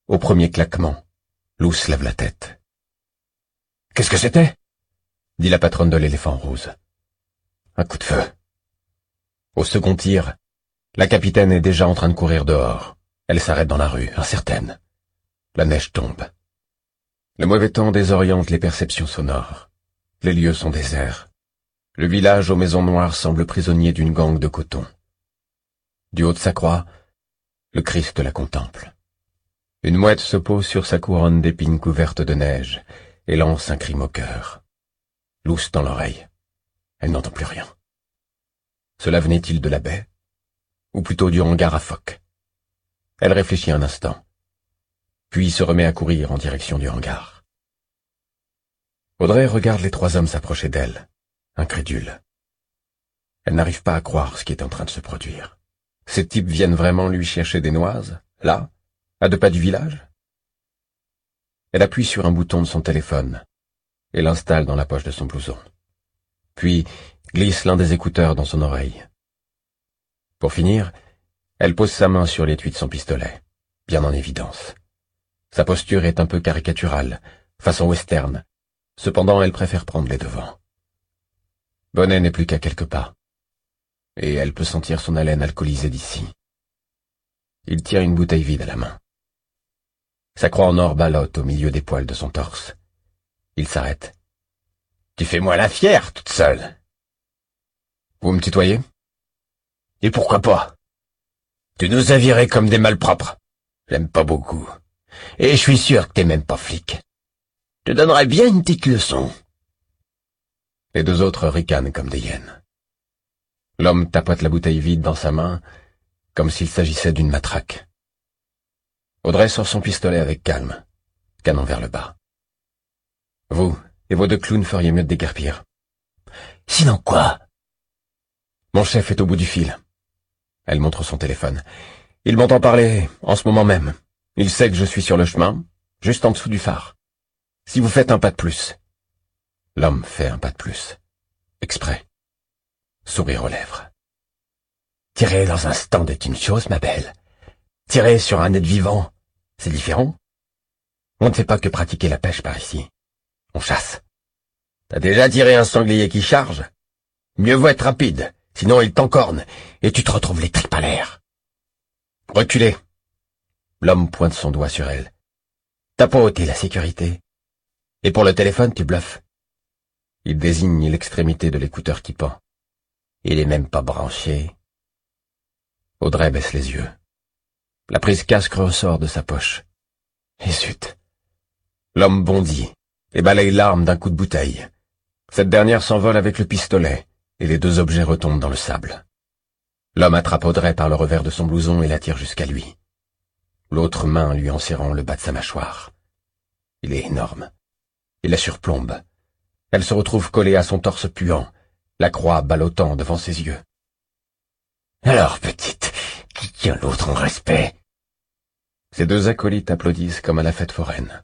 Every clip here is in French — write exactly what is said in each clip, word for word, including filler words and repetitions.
Au premier claquement, Luce lève la tête. « Qu'est-ce que c'était ?» dit la patronne de l'éléphant rose. « Un coup de feu. » Au second tir, la capitaine est déjà en train de courir dehors. Elle s'arrête dans la rue, incertaine. La neige tombe. Le mauvais temps désoriente les perceptions sonores. Les lieux sont déserts. Le village aux maisons noires semble prisonnier d'une gangue de coton. Du haut de sa croix, le Christ la contemple. Une mouette se pose sur sa couronne d'épines couvertes de neige et lance un cri moqueur. Luce dans l'oreille. Elle n'entend plus rien. Cela venait-il de la baie? Ou plutôt du hangar à phoques? Elle réfléchit un instant, puis se remet à courir en direction du hangar. Audrey regarde les trois hommes s'approcher d'elle, incrédule. Elle n'arrive pas à croire ce qui est en train de se produire. Ces types viennent vraiment lui chercher des noises, là, à deux pas du village? Elle appuie sur un bouton de son téléphone et l'installe dans la poche de son blouson. Puis glisse l'un des écouteurs dans son oreille. Pour finir, elle pose sa main sur l'étui de son pistolet, bien en évidence. Sa posture est un peu caricaturale, façon western. Cependant, elle préfère prendre les devants. Bonnet n'est plus qu'à quelques pas, et elle peut sentir son haleine alcoolisée d'ici. Il tient une bouteille vide à la main. Sa croix en or ballotte au milieu des poils de son torse. Il s'arrête. « Tu fais moi la fière, toute seule. »« Vous me tutoyez ?»« Et pourquoi pas ? Tu nous as virés comme des malpropres. J'aime pas beaucoup. Et je suis sûr que t'es même pas flic. Je te donnerais bien une petite leçon. » Les deux autres ricanent comme des hyènes. L'homme tapote la bouteille vide dans sa main, comme s'il s'agissait d'une matraque. Audrey sort son pistolet avec calme, canon vers le bas. « Vous et vos deux clowns feriez mieux de déguerpir. »« Sinon quoi ?»« Mon chef est au bout du fil. » Elle montre son téléphone. « Il m'entend parler en ce moment même. Il sait que je suis sur le chemin, juste en dessous du phare. Si vous faites un pas de plus... » L'homme fait un pas de plus. Exprès. Sourire aux lèvres. « Tirer dans un stand est une chose, ma belle. Tirer sur un être vivant, c'est différent. On ne fait pas que pratiquer la pêche par ici. On chasse. T'as déjà tiré un sanglier qui charge? Mieux vaut être rapide, sinon il t'encorne, et tu te retrouves les tripes à l'air. Reculez. » L'homme pointe son doigt sur elle. « T'as pas ôté la sécurité. Et pour le téléphone, tu bluffes. » Il désigne l'extrémité de l'écouteur qui pend. Il est même pas branché. Audrey baisse les yeux. La prise casque ressort de sa poche. Et zut. L'homme bondit et balaye l'arme d'un coup de bouteille. Cette dernière s'envole avec le pistolet, et les deux objets retombent dans le sable. L'homme attrape Audrey par le revers de son blouson et la tire jusqu'à lui. L'autre main lui en serrant le bas de sa mâchoire. Il est énorme. Il la surplombe. Elle se retrouve collée à son torse puant, la croix ballottant devant ses yeux. « Alors, petite, qui tient l'autre en respect ?» Ces deux acolytes applaudissent comme à la fête foraine.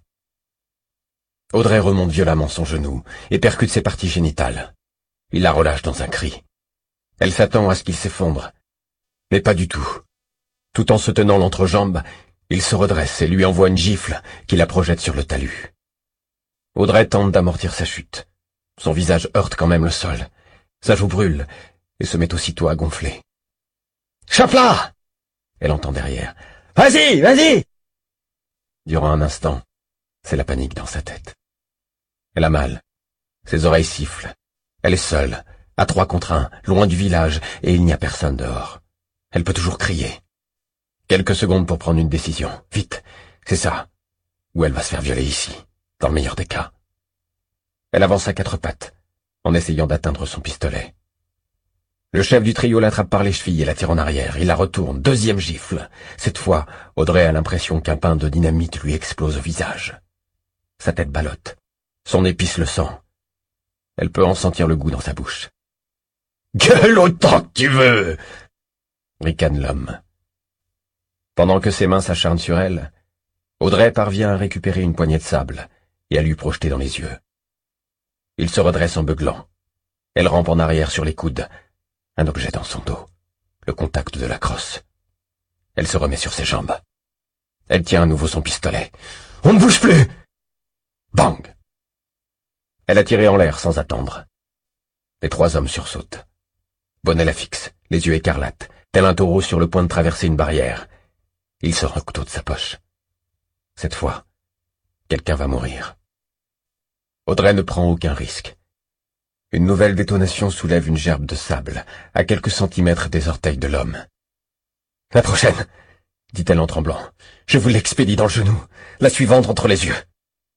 Audrey remonte violemment son genou et percute ses parties génitales. Il la relâche dans un cri. Elle s'attend à ce qu'il s'effondre, mais pas du tout. Tout en se tenant l'entrejambe, il se redresse et lui envoie une gifle qui la projette sur le talus. Audrey tente d'amortir sa chute. Son visage heurte quand même le sol. Sa joue brûle et se met aussitôt à gonfler. « Chope-la !» Elle entend derrière. « Vas-y, vas-y !» Durant un instant, c'est la panique dans sa tête. Elle a mal. Ses oreilles sifflent. Elle est seule, à trois contre un, loin du village, et il n'y a personne dehors. Elle peut toujours crier. Quelques secondes pour prendre une décision. Vite, c'est ça. Ou elle va se faire violer ici, dans le meilleur des cas. Elle avance à quatre pattes, en essayant d'atteindre son pistolet. Le chef du trio l'attrape par les chevilles et la tire en arrière. Il la retourne. Deuxième gifle. Cette fois, Audrey a l'impression qu'un pain de dynamite lui explose au visage. Sa tête ballotte. Son épice le sang. Elle peut en sentir le goût dans sa bouche. « Gueule autant que tu veux !» ricane l'homme. Pendant que ses mains s'acharnent sur elle, Audrey parvient à récupérer une poignée de sable et à lui projeter dans les yeux. Il se redresse en beuglant. Elle rampe en arrière sur les coudes. Un objet dans son dos. Le contact de la crosse. Elle se remet sur ses jambes. Elle tient à nouveau son pistolet. « On ne bouge plus !» Bang! Elle a tiré en l'air sans attendre. Les trois hommes sursautent. Bonnet la fixe, les yeux écarlates, tel un taureau sur le point de traverser une barrière. Il sort un couteau de sa poche. Cette fois, quelqu'un va mourir. Audrey ne prend aucun risque. Une nouvelle détonation soulève une gerbe de sable, à quelques centimètres des orteils de l'homme. « La prochaine !» dit-elle en tremblant. « Je vous l'expédie dans le genou, la suivante entre les yeux. »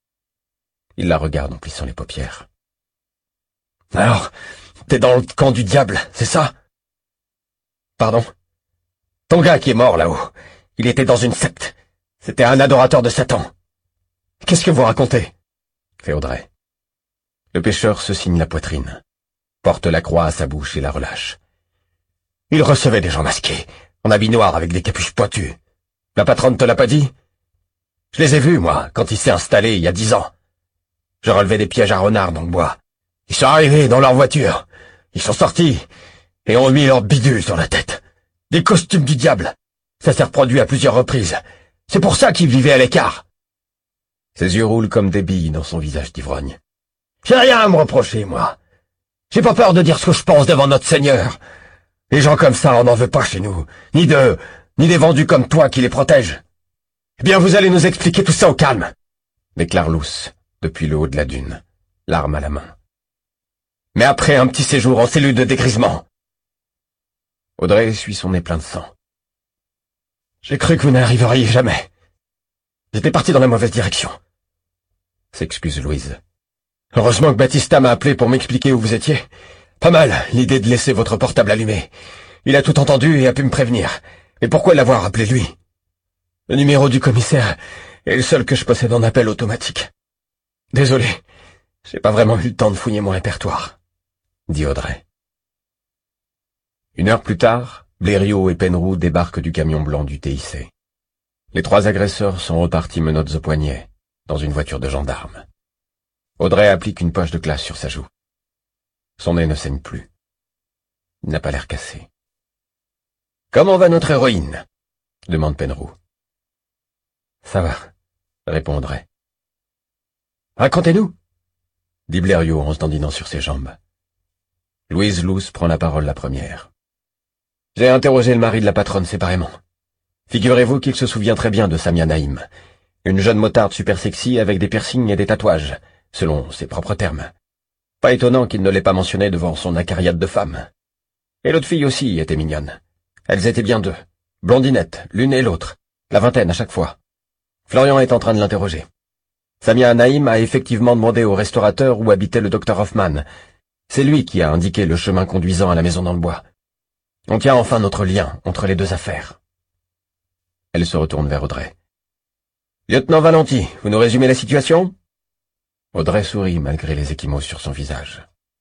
Il la regarde en plissant les paupières. « Alors, t'es dans le camp du diable, c'est ça ?»« Pardon ? Ton gars qui est mort là-haut, il était dans une secte. C'était un adorateur de Satan. Qu'est-ce que vous racontez ?» fait Audrey. Le pêcheur se signe la poitrine, porte la croix à sa bouche et la relâche. « Il recevait des gens masqués, en habits noirs avec des capuches pointues. La patronne te l'a pas dit ? Je les ai vus, moi, quand il s'est installé il y a dix ans. Je relevais des pièges à renards dans le bois. Ils sont arrivés dans leur voiture. Ils sont sortis et ont mis leur bidule sur la tête. Des costumes du diable. Ça s'est reproduit à plusieurs reprises. C'est pour ça qu'ils vivaient à l'écart. » Ses yeux roulent comme des billes dans son visage d'ivrogne. « J'ai rien à me reprocher, moi. J'ai pas peur de dire ce que je pense devant notre Seigneur. Les gens comme ça, on n'en veut pas chez nous. Ni d'eux, ni des vendus comme toi qui les protègent. Eh bien, vous allez nous expliquer tout ça au calme, » déclare Luce, depuis le haut de la dune, l'arme à la main. « Mais après un petit séjour en cellule de dégrisement. » Audrey essuie son nez plein de sang. « J'ai cru que vous n'arriveriez jamais. J'étais parti dans la mauvaise direction. » s'excuse Louise. « Heureusement que Baptista m'a appelé pour m'expliquer où vous étiez. Pas mal, l'idée de laisser votre portable allumé. Il a tout entendu et a pu me prévenir. Mais pourquoi l'avoir appelé lui? Le numéro du commissaire est le seul que je possède en appel automatique. Désolé, j'ai pas vraiment eu le temps de fouiller mon répertoire, » dit Audrey. Une heure plus tard, Blériot et Penroux débarquent du camion blanc du T I C. Les trois agresseurs sont repartis menottes au poignet, dans une voiture de gendarme. Audrey applique une poche de glace sur sa joue. Son nez ne saigne plus. Il n'a pas l'air cassé. « Comment va notre héroïne ?» demande Penroux. « Ça va, » répond Audrey. « Racontez-nous » dit Blériot en se dandinant sur ses jambes. Louise Luce prend la parole la première. « J'ai interrogé le mari de la patronne séparément. Figurez-vous qu'il se souvient très bien de Samia Naïm, une jeune motarde super sexy avec des piercings et des tatouages, selon ses propres termes. Pas étonnant qu'il ne l'ait pas mentionné devant son acariade de femme. Et l'autre fille aussi était mignonne. Elles étaient bien deux, blondinettes, l'une et l'autre, la vingtaine à chaque fois. Florian est en train de l'interroger. Samia Naïm a effectivement demandé au restaurateur où habitait le docteur Hoffman. C'est lui qui a indiqué le chemin conduisant à la maison dans le bois. On tient enfin notre lien entre les deux affaires. » Elle se retourne vers Audrey. « Lieutenant Valenti, vous nous résumez la situation ?» Audrey sourit malgré les ecchymoses sur son visage.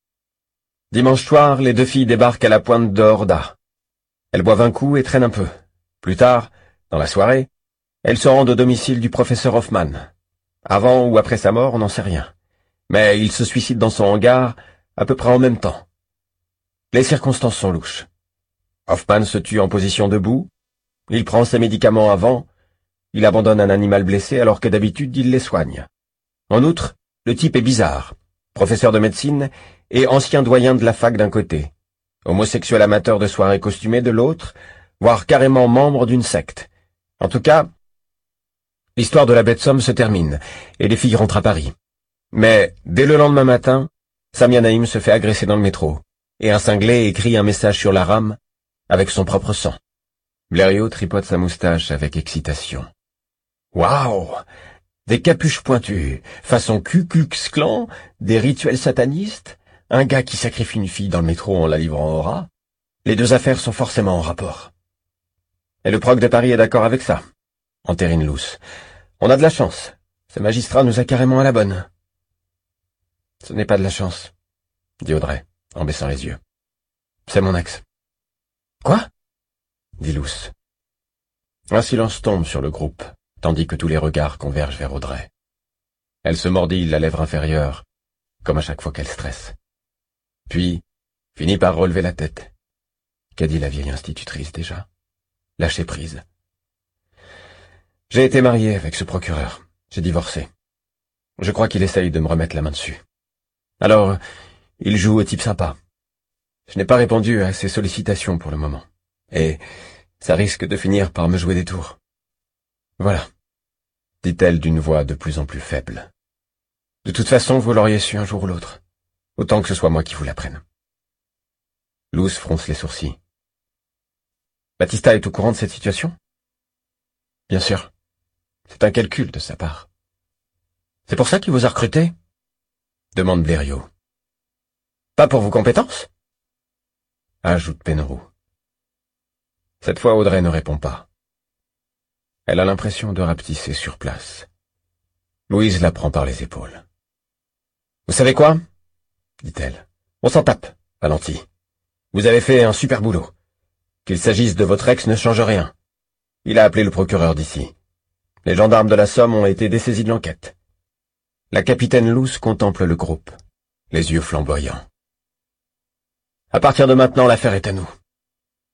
« Dimanche soir, les deux filles débarquent à la pointe de Horda. Elles boivent un coup et traînent un peu. Plus tard, dans la soirée, elles se rendent au domicile du professeur Hoffman. Avant ou après sa mort, on n'en sait rien. Mais il se suicide dans son hangar à peu près en même temps. Les circonstances sont louches. Hoffman se tue en position debout, il prend ses médicaments avant, il abandonne un animal blessé alors que d'habitude il les soigne. En outre, le type est bizarre, professeur de médecine et ancien doyen de la fac d'un côté, homosexuel amateur de soirées costumées de l'autre, voire carrément membre d'une secte. En tout cas, l'histoire de la bête somme se termine, et les filles rentrent à Paris. Mais, dès le lendemain matin, Samia Naïm se fait agresser dans le métro, et un cinglé écrit un message sur la rame, avec son propre sang. Blériot tripote sa moustache avec excitation. Waouh! Des capuches pointues, façon Ku Klux Klan, des rituels satanistes, un gars qui sacrifie une fille dans le métro en la livrant au rat. Les deux affaires sont forcément en rapport. Et le proc de Paris est d'accord avec ça, entérine Luce. On a de la chance. Ce magistrat nous a carrément à la bonne. Ce n'est pas de la chance, dit Audrey, en baissant les yeux. C'est mon ex. Quoi? Dit Luce. Un silence tombe sur le groupe, tandis que tous les regards convergent vers Audrey. Elle se mordit la lèvre inférieure, comme à chaque fois qu'elle stresse. Puis, finit par relever la tête. Qu'a dit la vieille institutrice déjà? Lâcher prise. J'ai été marié avec ce procureur. J'ai divorcé. Je crois qu'il essaye de me remettre la main dessus. Alors, il joue au type sympa. Je n'ai pas répondu à ses sollicitations pour le moment. Et ça risque de finir par me jouer des tours. Voilà, dit-elle d'une voix de plus en plus faible. De toute façon, vous l'auriez su un jour ou l'autre. Autant que ce soit moi qui vous l'apprenne. Luz fronce les sourcils. Batista est au courant de cette situation? Bien sûr. C'est un calcul de sa part. C'est pour ça qu'il vous a recruté? Demande Blériot. Pas pour vos compétences? Ajoute Penneroux. Cette fois, Audrey ne répond pas. Elle a l'impression de rapetisser sur place. Louise la prend par les épaules. Vous savez quoi? Dit-elle. On s'en tape, Valenti. Vous avez fait un super boulot. Qu'il s'agisse de votre ex ne change rien. Il a appelé le procureur d'ici. Les gendarmes de la Somme ont été dessaisis de l'enquête. La capitaine Luz contemple le groupe, les yeux flamboyants. À partir de maintenant, l'affaire est à nous.